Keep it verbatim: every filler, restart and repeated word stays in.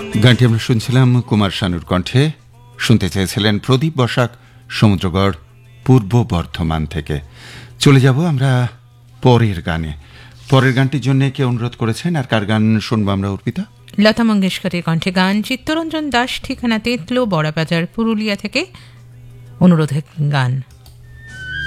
গানটি আমরা শুনছিলাম কুমার শানুর কণ্ঠে। শুনতে চেয়েছিলেন প্রদীপ বসাক, সমুদ্রগড়, পূর্ব বর্ধমান থেকে। চলে যাব আমরা পরের গানে। পরের গানটির জন্য কে অনুরোধ করেছেন আর কার গান শুনবো আমরা অর্পিতা? লতা মঙ্গেশকরের কণ্ঠে গান, চিত্তরঞ্জন দাস, ঠিকানা তেতলো, বড়াবাজার, পুরুলিয়া থেকে অনুরোধের গান।